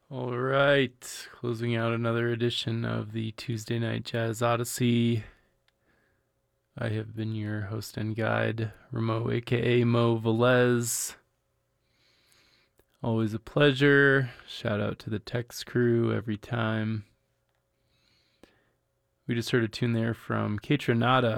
All right, closing out another edition of the Tuesday Night Jazz Odyssey. I have been your host and guide, Ramo, aka Mo Velez. Always a pleasure. Shout out to the Tex crew every time. We just heard a tune there from Kaytranada